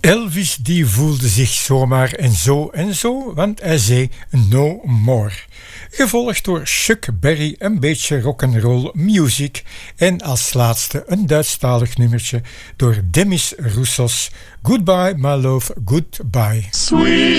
Elvis die voelde zich zomaar en zo, want hij zei no more. Gevolgd door Chuck Berry, een beetje rock'n'roll music. En als laatste een Duitsstalig nummertje door Demis Roussos. Goodbye my love, goodbye. Sweet.